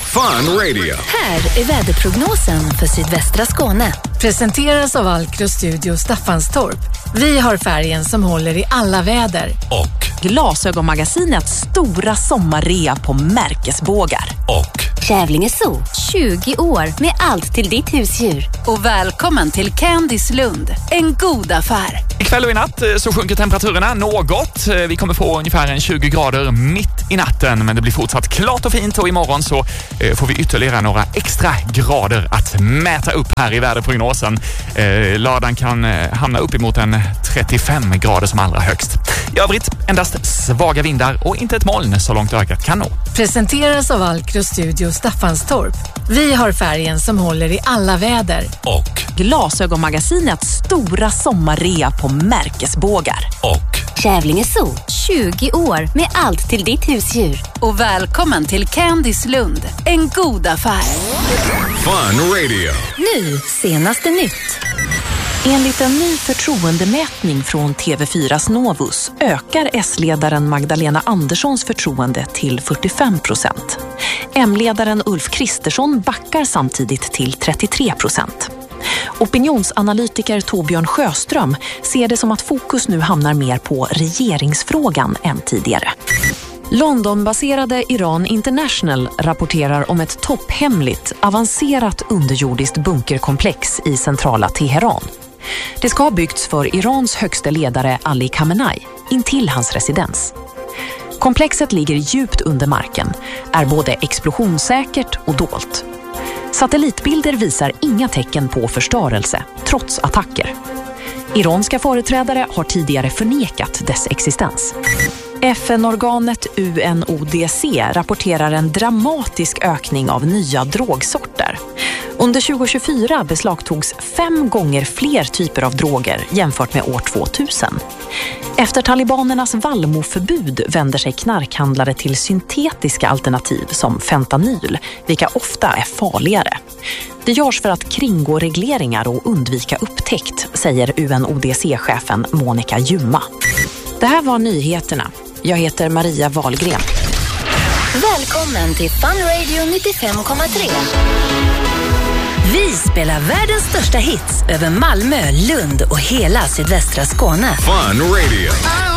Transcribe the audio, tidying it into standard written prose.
Fun Radio. Här är väderprognosen för sydvästra Skåne. Presenteras av Alkro Studio Staffanstorp. Vi har färgen som håller i alla väder. Och Glasögonmagasinets stora sommarrea på märkesbågar. och Kävlinge Zoo, 20 år med allt till ditt husdjur. Och välkommen till Candys Lund, en god affär. Ikväll och i natt så sjunker temperaturerna något. Vi kommer få ungefär en 20 grader mitt i natten, men det blir fortsatt klart och fint, och imorgon så får vi ytterligare några extra grader att mäta upp här i väderprognosen. Lördagen kan hamna uppemot en 35 grader som allra högst. I övrigt endast svaga vindar och inte ett moln så långt ögat kan nå. Presenteras av Alkro Studio Staffanstorp. Vi har färgen som håller i alla väder. och Glasögonmagasinets stora sommarrea på märkesbågar. och Kävlinge Zoo, 20 år med allt till ditt husdjur. Och välkommen till Candys Lund, en god affär. Fun Radio. Nu, senaste nytt. Enligt en ny förtroendemätning från TV4s Novus ökar S-ledaren Magdalena Anderssons förtroende till 45%. M-ledaren Ulf Kristersson backar samtidigt till 33%. Opinionsanalytiker Torbjörn Sjöström ser det som att fokus nu hamnar mer på regeringsfrågan än tidigare. Londonbaserade Iran International rapporterar om ett topphemligt, avancerat underjordiskt bunkerkomplex i centrala Teheran. Det ska ha byggts för Irans högste ledare Ali Khamenei intill hans residens. Komplexet ligger djupt under marken, är både explosionssäkert och dolt. Satellitbilder visar inga tecken på förstörelse, trots attacker. Iranska företrädare har tidigare förnekat dess existens. FN-organet UNODC rapporterar en dramatisk ökning av nya drogsorter. Under 2024 beslagtogs 5 gånger fler typer av droger jämfört med år 2000. Efter talibanernas Valmo-förbud vänder sig knarkhandlare till syntetiska alternativ som fentanyl, vilka ofta är farligare. Det görs för att kringgå regleringar och undvika upptäckt, säger UNODC-chefen Monica Juma. Det här var nyheterna. Jag heter Maria Wahlgren. Välkommen till Fun Radio 95,3. Vi spelar världens största hits över Malmö, Lund och hela sydvästra Skåne. Fun Radio.